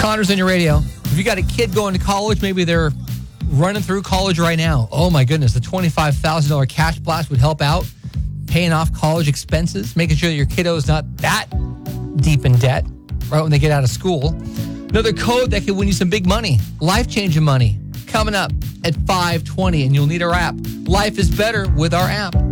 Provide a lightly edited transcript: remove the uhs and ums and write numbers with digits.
Connor's on your radio. If you got a kid going to college, maybe they're running through college right now. Oh my goodness, the $25,000 cash blast would help out. Paying off college expenses, making sure that your kiddo's not that deep in debt right when they get out of school. Another code that could win you some big money, life-changing money, coming up at 5:20, and you'll need our app. Life is better with our app.